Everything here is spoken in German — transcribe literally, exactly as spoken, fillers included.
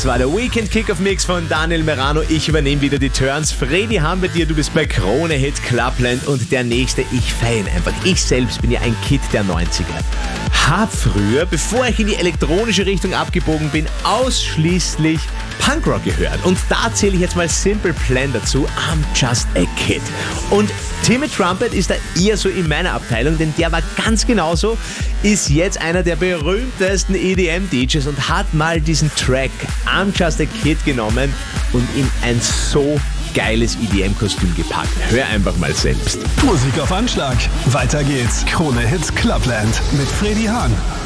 war der Weekend Kick-Off-Mix von Daniel Merano. Ich übernehme wieder die Turns. Fredi haben wir dir, du bist bei Krone Hit Clubland und der nächste, ich feiere ihn einfach. Ich selbst bin ja ein Kid der neunziger. Hab früher, bevor ich in die elektronische Richtung abgebogen bin, ausschließlich Punkrock gehört. Und da zähle ich jetzt mal Simple Plan dazu, I'm Just a Kid. Und Timmy Trumpet ist da eher so in meiner Abteilung, denn der war ganz genauso, ist jetzt einer der berühmtesten E D M-D Js und hat mal diesen Track I'm Just a Kid genommen und in ein so geiles E D M-Kostüm gepackt. Hör einfach mal selbst. Musik auf Anschlag. Weiter geht's. Krone Hit Clubland mit Fredi Hahn.